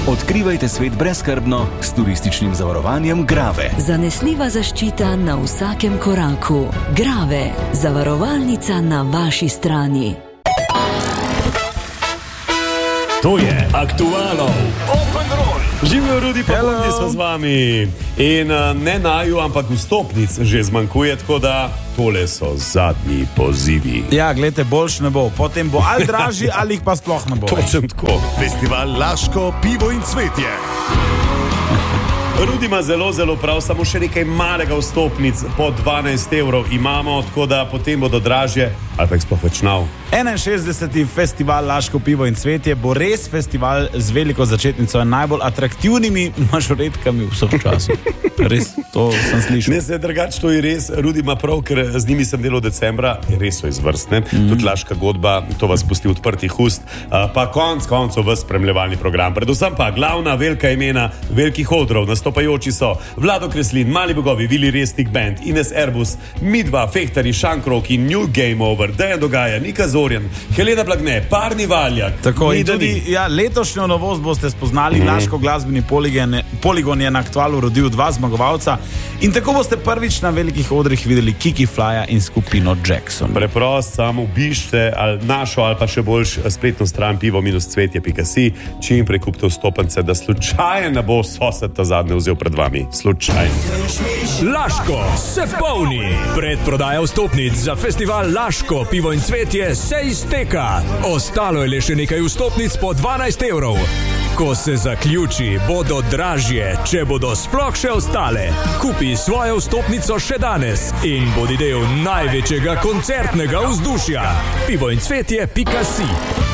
Odkrivajte svet brezskrbno s turističnim zavarovanjem Grave. Zanesljiva zaščita na vsakem koraku. Grave, zavarovalnica na vaši strani. To je Aktualov Open Roll. Živijo Rudi, pa Bondi so z vami. In ne naju, ampak vstopnic že zmanjkuje, tako da tole so zadnji pozivi. Ja, gledajte, boljš ne bo. Potem bo ali dražji, ali jih pa sploh ne bo. Točno tako. Festival Laško, pivo in cvetje. Rudi ima zelo prav, samo še nekaj malega vstopnic po 12 evrov imamo, tako da potem bodo dražje, ali pa jih sploh več nav. 61. festival Laško, pivo in cvetje bo res festival z veliko začetnico in najbolj atraktivnimi mažoretkami v vsem času. Res, to sem slišal. Ne, se drugače, to je res, Rudi ima prav, ker z njimi sem delal decembra, res so izvrstne. Tudi Laška godba, to vas pusti odprtih ust, pa koncev vas spremljevalni program. Predvsem pa glavna velika imena velikih odrov, nastopajoči so Vlado Kreslin, Mali bogovi, Vili Resnik Band, Ines Erbus, Midva, Fehtari, Šankroki, New Game Over, Dejan Dogaja, Nika Zorjan, Helena Blagne, Parni Valjak. Tako in tudi letošnjo novost boste spoznali. Laško glasbeni poligon je na Aktualu rodil 2 zmagovalca in tako boste prvič na velikih odrih videli Kiki Flya in skupino Jackson. Preprost, samo obiščite našo ali pa še boljš spletno stran pivo-cvetje.si, čim prej kupite vstopnice, da slučajno ne bo sosed ta zadnje vzel pred vami. Slučajno. Laško se polni. Predprodaja vstopnic za festival Laško, pivo in cvetje se izteka. Ostalo je le še nekaj vstopnic po 12 evrov. Ko se zaključi, bodo dražje, če bodo sploh še ostale. Kupi svojo vstopnico še danes in bodi del največjega koncertnega vzdušja. pivoincvetje.si